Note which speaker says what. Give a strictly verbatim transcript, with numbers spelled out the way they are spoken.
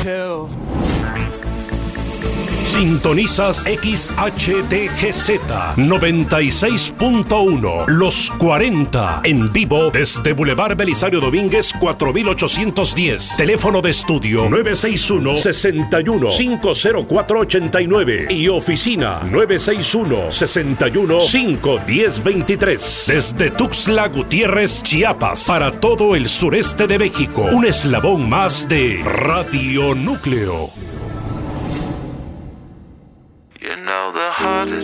Speaker 1: hell.
Speaker 2: Sintonizas X H T G Z noventa y seis punto uno, Los cuarenta, en vivo desde Boulevard Belisario Domínguez cuatro mil ochocientos diez. Teléfono de estudio nueve seis uno, seis uno, cinco cero cuatro ocho nueve y oficina nueve seis uno, seis uno, cinco uno cero dos tres. Desde Tuxtla Gutiérrez, Chiapas, para todo el sureste de México, un eslabón más de Radio Núcleo.
Speaker 3: You know the hardest